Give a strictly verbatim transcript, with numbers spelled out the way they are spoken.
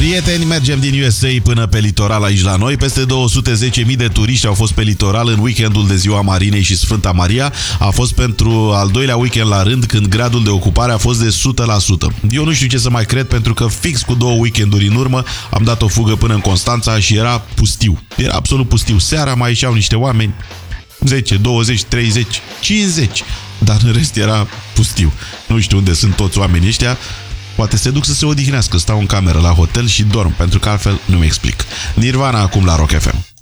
Prieteni, mergem din U S A până pe litoral aici la noi. Peste două sute zece mii de turiști au fost pe litoral în weekendul de Ziua Marinei și Sfânta Maria. A fost pentru al doilea weekend la rând când gradul de ocupare a fost de o sută la sută. Eu nu știu ce să mai cred, pentru că fix cu două weekenduri în urmă am dat o fugă până în Constanța și era pustiu. Era absolut pustiu. Seara mai ieșeau niște oameni, zece, douăzeci, treizeci, cincizeci, dar în rest era pustiu. Nu știu unde sunt toți oamenii ăștia. Poate se duc să se odihnească, stau în cameră la hotel și dorm, pentru că altfel nu-mi explic. Nirvana acum la Rock F M.